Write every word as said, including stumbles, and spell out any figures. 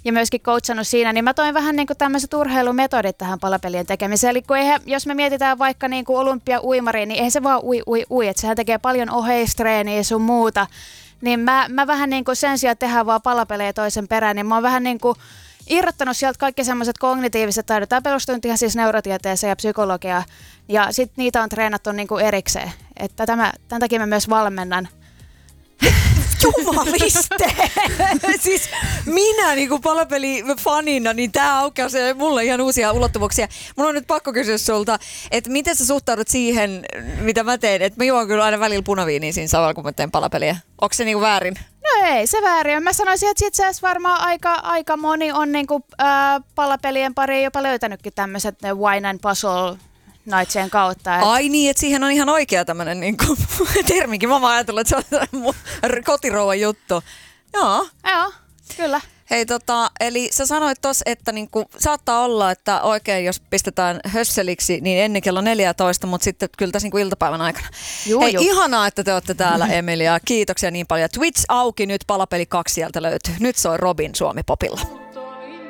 ja myöskin coachannut siinä, niin mä toin vähän niin kuin tämmöiset urheilumetodit tähän palapelien tekemiseen. Eli kun eihän, jos me mietitään vaikka niin kuin olympia-uimariin, niin eihän se vaan ui, ui, ui, että sehän tekee paljon oheistreeniä sun muuta. Niin mä, mä vähän niin kuin sen sijaan, että tehdään vaan palapelejä toisen perään, niin mä oon vähän niin kuin irrottanut sieltä kaikki semmoiset kognitiiviset taidot. Tämä perustuu ihan siis neurotieteeseen ja psykologiaan. Ja sitten niitä on treenattu niin kuin erikseen. Että tämä, tämän takia mä myös valmennan. Jumaliste! Siis minä niinku palapelifanina, niin tää aukeaa mulle ihan uusia ulottuvuuksia. Mun on nyt pakko kysyä sulta, että miten sä suhtaudut siihen, mitä mä teen? Että mä juon kyllä aina välillä punaviiniä siinä samalla, kun mä teen palapeliä. Onko se niinku väärin? No ei se väärin. Mä sanoisin, että itse asiassa varmaan aika, aika moni on niinku, ää, palapelien pariin jopa löytänytkin tämmöiset wine and puzzle nightsien kautta. Et... Ai niin, että siihen on ihan oikea tämmönen niinku, termikin. Mä oon ajatellut, että se on mun kotirouvan juttu. Joo. Joo, kyllä. Hei tota, eli sä sanoit tossa, että niinku, saattaa olla, että oikein jos pistetään hösseliksi, niin ennen kello neljätoista, mutta sitten kyllä tässä niinku iltapäivän aikana. Juu, Hei, juu. ihanaa, että te olette täällä, Emilia. Kiitoksia niin paljon. Twitch auki nyt, Palapeli kaksi sieltä löytyy. Nyt soi Robin Suomi Popilla.